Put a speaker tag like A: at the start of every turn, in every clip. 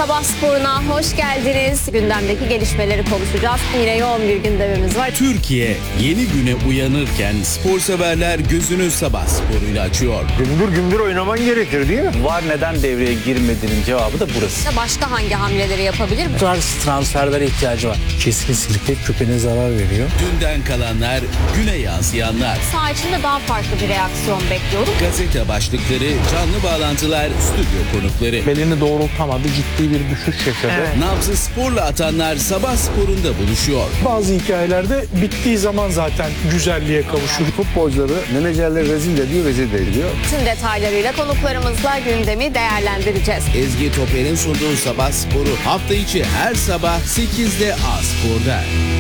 A: Sabah sporuna hoş geldiniz. Gündemdeki gelişmeleri konuşacağız. Yine yoğun bir gündemimiz var.
B: Türkiye yeni güne uyanırken spor severler gözünü sabah sporuyla açıyor.
C: Gümbür gümbür oynaman gerekir değil mi?
D: VAR neden devreye girmediğinin cevabı da burası.
A: Başka hangi hamleleri yapabilir?
D: Bu tarz transferlere ihtiyacı var.
C: Kesinlikle küpene zarar veriyor.
B: Dünden kalanlar, güne yansıyanlar.
A: Saha içinde daha farklı bir reaksiyon bekliyorum.
B: Gazete başlıkları, canlı bağlantılar, stüdyo konukları.
C: Belini doğrultamadı, ciddi bir düşüş yaşadı.
B: Nabzı sporla atanlar sabah sporunda buluşuyor.
C: Bazı hikayelerde bittiği zaman zaten güzelliğe kavuşur.
E: Futbolcuları menajerleri rezil ediyor.
A: Tüm detaylarıyla konuklarımızla gündemi değerlendireceğiz.
B: Ezgi Toper'in sunduğu sabah sporu hafta içi her sabah 8'de A Spor'da.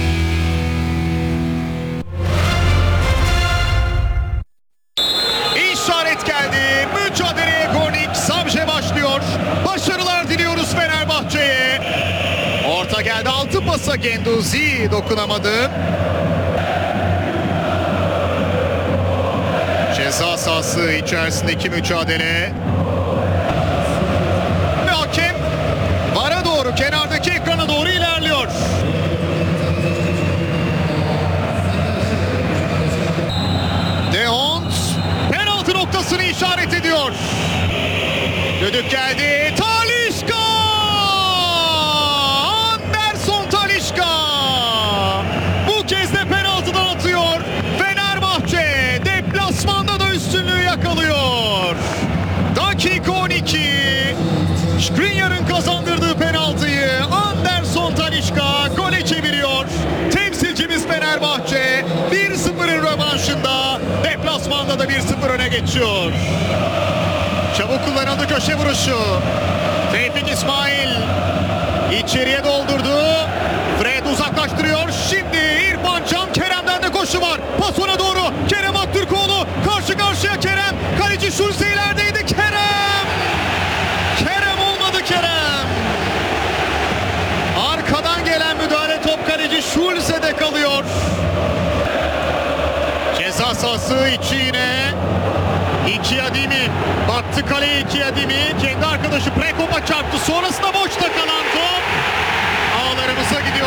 F: İşaret geldi. Mücadeleye Gornik Sabje başlıyor. Başarılar diliyoruz Fenerbahçe'ye. Orta geldi. Altı pasa Genduzi dokunamadı. Ceza sahası içerisindeki mücadele. Ve hakem VAR'a doğru, kenardaki ekrana doğru ilerliyor. De Hond penaltı noktasını işaret ediyor. Düdük geldi. Talisca! Anderson Talisca! Bu kez de penaltıdan atıyor. Fenerbahçe deplasmanda da üstünlüğü yakalıyor. Dakika 12. Skriniar'ın kazandırdığı penaltıyı Anderson Talisca gole çeviriyor. Temsilcimiz Fenerbahçe 1-0'ın rövanşında deplasmanda da 1-0 öne geçiyor. Çabuk kullanıldı köşe vuruşu. Tevfik İsmail içeriye doldurdu. Fred uzaklaştırıyor. Şimdi İrfan Can, Kerem'den de koşu var. Pas ona doğru. Kerem Aktürkoğlu karşı karşıya Kerem. Kaleci Şulse ilerideydi. Kerem olmadı Kerem. Arkadan gelen müdahale top kaleci Şulse'de kalıyor. Ceza sahası içi yine. İki Adimi baktı kaleye, iki Adimi kendi arkadaşı Prekop'a çarptı, sonrasında boşta kalan top ağlarımıza gidiyor.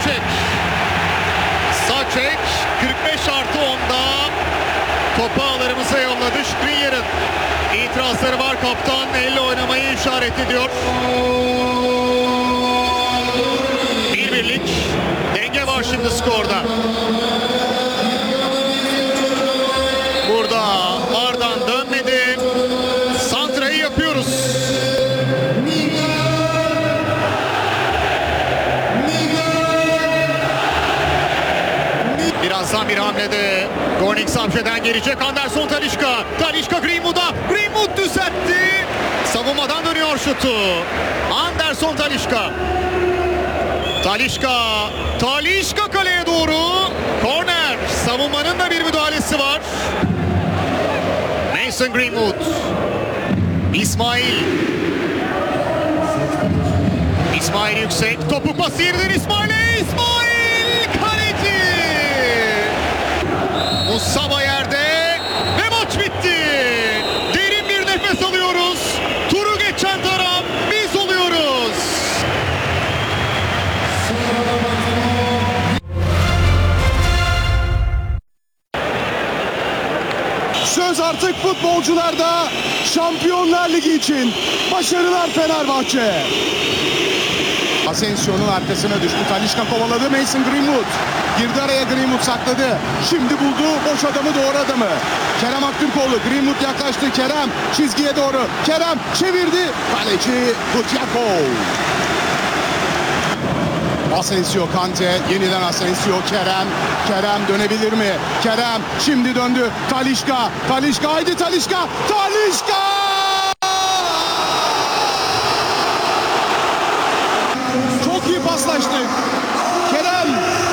F: Saçek 45+10'da topu ağlarımıza yolladı. Skriniar'ın itirazları var, kaptan elle oynamayı işaret ediyor. 1-1'lik denge var şimdi skorda. Burada Ardan dönmedi. Santra'yı yapıyoruz. Birazdan bir hamlede Gornik Sabje'den gelecek Anderson Talisca. Talisca Greenwood'a. Greenwood düzeltti. Savunmadan dönüyor şutu. Anderson Talisca. Talisca kaleye doğru. Korner. Savunmanın da bir müdahalesi var. Mason Greenwood. İsmail yüksek. Topu pası yerden İsmail'e. İsmail kaleci. Musaba yerde ve maç bitti. Derin bir nefes alıyoruz. Turu geçen taraf biz oluyoruz.
G: Söz artık futbolcularda. Şampiyonlar Ligi için başarılar Fenerbahçe. Asensio'nun arkasına düştü. Talisca kovaladı. Mason Greenwood girdi araya, Greenwood sakladı. Şimdi buldu boş adamı, doğru adamı. Kerem Aktürkoğlu. Greenwood yaklaştı. Kerem çizgiye doğru. Kerem çevirdi. Kaleci Kutiyakov. Asensio, Kante, yeniden Asensio, Kerem dönebilir mi? Kerem şimdi döndü. Talisca, haydi Talisca! Çok iyi paslaştık.